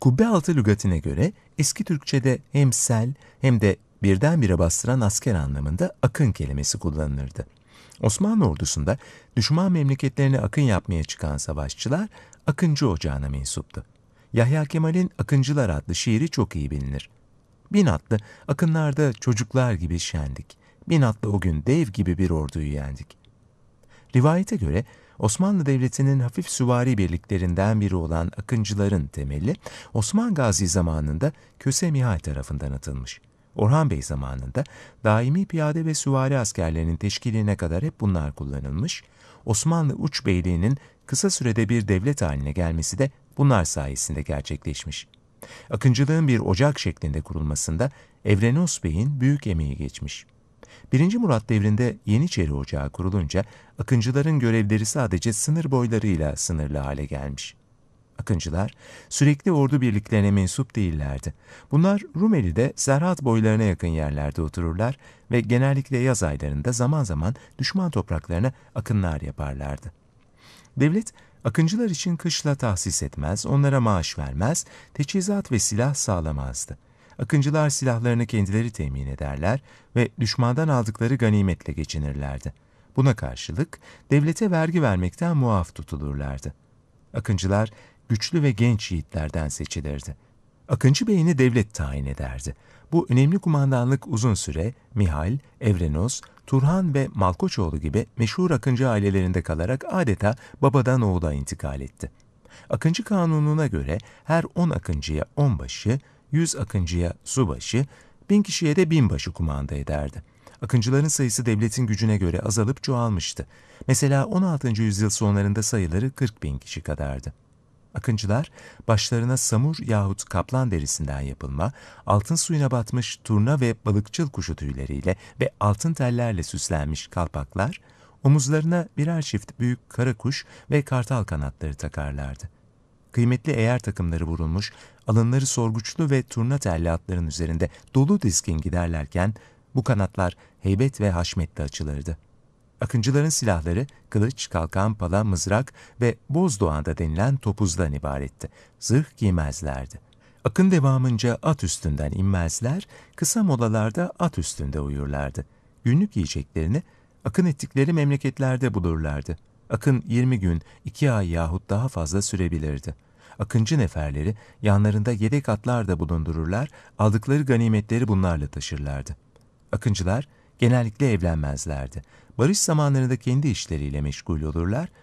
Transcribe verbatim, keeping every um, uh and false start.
Kubbealtı lügatine göre eski Türkçe'de hem sel hem de birdenbire bastıran asker anlamında akın kelimesi kullanılırdı. Osmanlı ordusunda düşman memleketlerine akın yapmaya çıkan savaşçılar Akıncı Ocağı'na mensuptu. Yahya Kemal'in Akıncılar adlı şiiri çok iyi bilinir. Bin atlı akınlarda çocuklar gibi şendik. Bin atlı o gün dev gibi bir orduyu yendik. Rivayete göre Osmanlı Devleti'nin hafif süvari birliklerinden biri olan Akıncıların temeli Osman Gazi zamanında Köse Mihal tarafından atılmış. Orhan Bey zamanında daimi piyade ve süvari askerlerinin teşkiline kadar hep bunlar kullanılmış, Osmanlı Uç Beyliği'nin kısa sürede bir devlet haline gelmesi de bunlar sayesinde gerçekleşmiş. Akıncılığın bir ocak şeklinde kurulmasında Evrenos Bey'in büyük emeği geçmiş. Birinci Murat devrinde Yeniçeri Ocağı kurulunca Akıncıların görevleri sadece sınır boylarıyla sınırlı hale gelmiş. Akıncılar sürekli ordu birliklerine mensup değillerdi. Bunlar Rumeli'de Serhat boylarına yakın yerlerde otururlar ve genellikle yaz aylarında zaman zaman düşman topraklarına akınlar yaparlardı. Devlet, Akıncılar için kışla tahsis etmez, onlara maaş vermez, teçhizat ve silah sağlamazdı. Akıncılar silahlarını kendileri temin ederler ve düşmandan aldıkları ganimetle geçinirlerdi. Buna karşılık devlete vergi vermekten muaf tutulurlardı. Akıncılar güçlü ve genç yiğitlerden seçilirdi. Akıncı Bey'ini devlet tayin ederdi. Bu önemli kumandanlık uzun süre Mihal, Evrenos, Turhan ve Malkoçoğlu gibi meşhur Akıncı ailelerinde kalarak adeta babadan oğula intikal etti. Akıncı Kanunu'na göre her on akıncıya onbaşı, yüz akıncıya subaşı, bin kişiye de binbaşı kumanda ederdi. Akıncıların sayısı devletin gücüne göre azalıp çoğalmıştı. Mesela on altıncı yüzyıl sonlarında sayıları kırk bin kişi kadardı. Akıncılar başlarına samur yahut kaplan derisinden yapılma, altın suyuna batmış turna ve balıkçıl kuşu tüyleriyle ve altın tellerle süslenmiş kalpaklar, omuzlarına birer çift büyük karakuş ve kartal kanatları takarlardı. Kıymetli eğer takımları vurulmuş, alınları sorguçlu ve turna telli atların üzerinde dolu dizgin giderlerken bu kanatlar heybet ve haşmetle açılırdı. Akıncıların silahları kılıç, kalkan, pala, mızrak ve bozdoğanda denilen topuzdan ibaretti. Zırh giymezlerdi. Akın devamınca at üstünden inmezler, kısa molalarda at üstünde uyurlardı. Günlük yiyeceklerini akın ettikleri memleketlerde bulurlardı. Akın yirmi gün, iki ay yahut daha fazla sürebilirdi. Akıncı neferleri yanlarında yedek atlar da bulundururlar, aldıkları ganimetleri bunlarla taşırlardı. Akıncılar genellikle evlenmezlerdi. Barış zamanlarında kendi işleriyle meşgul olurlar,